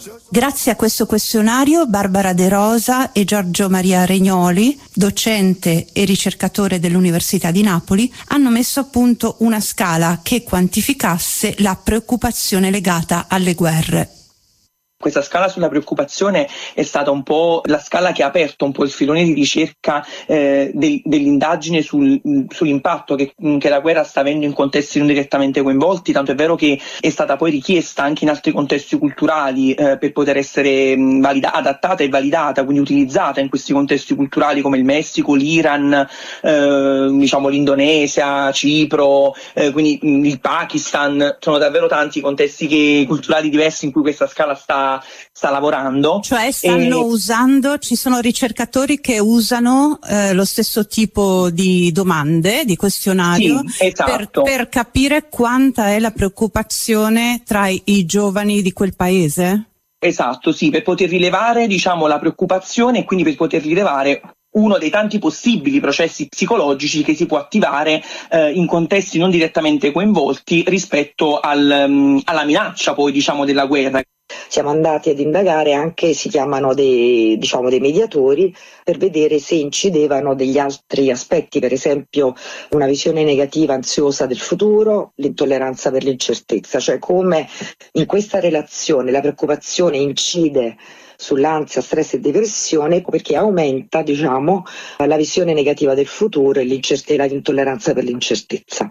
Grazie a questo questionario, Barbara De Rosa e Giorgio Maria Regnoli, docente e ricercatore dell'Università di Napoli, hanno messo a punto una scala che quantificasse la preoccupazione legata alle guerre. Questa scala sulla preoccupazione è stata un po' la scala che ha aperto un po' il filone di ricerca dell'indagine sull'impatto che la guerra sta avendo in contesti non direttamente coinvolti, tanto è vero che è stata poi richiesta anche in altri contesti culturali per poter essere adattata e validata, quindi utilizzata in questi contesti culturali come il Messico, l'Iran, l'Indonesia, Cipro, quindi il Pakistan. Sono davvero tanti contesti culturali diversi in cui questa scala sta lavorando. Cioè usando, ci sono ricercatori che usano lo stesso tipo di domande, di questionario, sì, esatto. per capire quanta è la preoccupazione tra i giovani di quel paese? Esatto, sì, per poter rilevare la preoccupazione e quindi per poter rilevare uno dei tanti possibili processi psicologici che si può attivare in contesti non direttamente coinvolti rispetto alla minaccia poi della guerra. Siamo andati ad indagare anche, si chiamano dei mediatori, per vedere se incidevano degli altri aspetti, per esempio una visione negativa, ansiosa del futuro, l'intolleranza per l'incertezza, cioè come in questa relazione la preoccupazione incide sull'ansia, stress e depressione, perché aumenta la visione negativa del futuro e l'intolleranza per l'incertezza.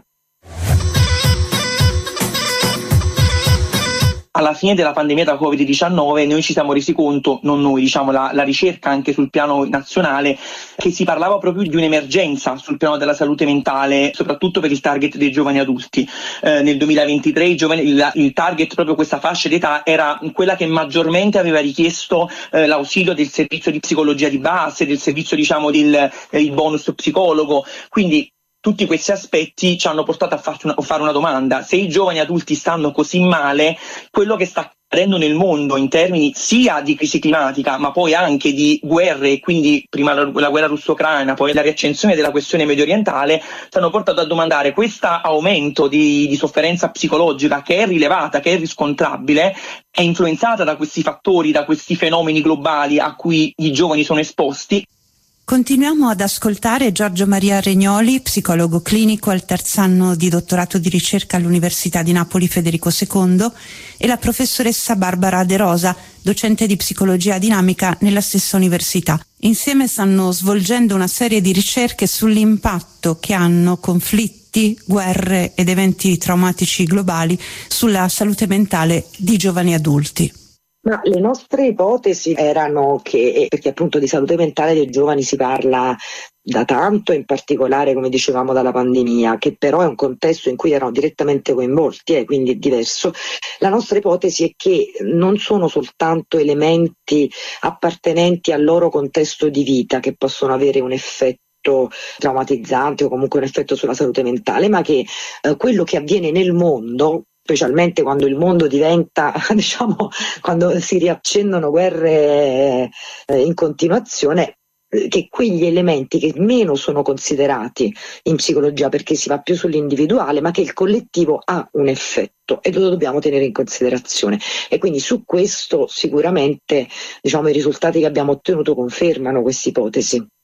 Alla fine della pandemia da Covid-19 noi ci siamo resi conto, non noi, la ricerca anche sul piano nazionale, che si parlava proprio di un'emergenza sul piano della salute mentale, soprattutto per il target dei giovani adulti. Nel 2023 il target, proprio questa fascia d'età, era quella che maggiormente aveva richiesto l'ausilio del servizio di psicologia di base, del servizio il bonus psicologo. Quindi tutti questi aspetti ci hanno portato a fare una domanda: se i giovani adulti stanno così male, quello che sta accadendo nel mondo in termini sia di crisi climatica ma poi anche di guerre, quindi prima la guerra russo-ucraina, poi la riaccensione della questione medio orientale, ci hanno portato a domandare: questo aumento di sofferenza psicologica, che è rilevata, che è riscontrabile, è influenzata da questi fattori, da questi fenomeni globali a cui i giovani sono esposti? Continuiamo ad ascoltare Giorgio Maria Regnoli, psicologo clinico al terzo anno di dottorato di ricerca all'Università di Napoli Federico II, e la professoressa Barbara De Rosa, docente di psicologia dinamica nella stessa università. Insieme stanno svolgendo una serie di ricerche sull'impatto che hanno conflitti, guerre ed eventi traumatici globali sulla salute mentale di giovani adulti. Ma le nostre ipotesi erano perché appunto di salute mentale dei giovani si parla da tanto, in particolare, come dicevamo, dalla pandemia, che però è un contesto in cui erano direttamente coinvolti, quindi è diverso. La nostra ipotesi è che non sono soltanto elementi appartenenti al loro contesto di vita che possono avere un effetto traumatizzante o comunque un effetto sulla salute mentale, ma che quello che avviene nel mondo, specialmente quando il mondo diventa, quando si riaccendono guerre in continuazione, che quegli elementi che meno sono considerati in psicologia, perché si va più sull'individuale, ma che il collettivo ha un effetto e lo dobbiamo tenere in considerazione. E quindi su questo sicuramente i risultati che abbiamo ottenuto confermano questa ipotesi.